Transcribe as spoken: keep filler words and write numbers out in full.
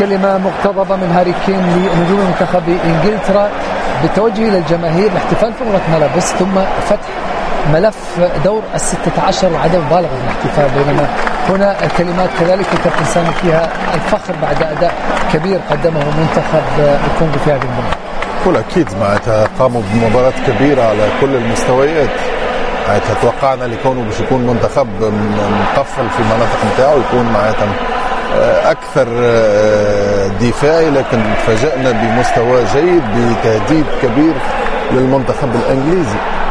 كلمة مقتضبة من هاري كين لنجوم منتخب إنجلترا بالتوجه إلى الجماهير لاحتفال فرغة ملابس ثم فتح ملف دور الستة عشر وعدم مبالغة في الاحتفال. بينما هنا كلمات كذلك كابتن سامي فيها الفخر بعد أداء كبير قدمه منتخب الكونغو في هذه المباراة. كل أكيد معناتها قاموا بمباراة كبيرة على كل المستويات. معناتها توقعنا لكونه باش يكون منتخب مقفل في المناطق نتاعو يكون معناتها أكثر دفاعي، لكن تفاجأنا بمستوى جيد بتهديد كبير للمنتخب الإنجليزي.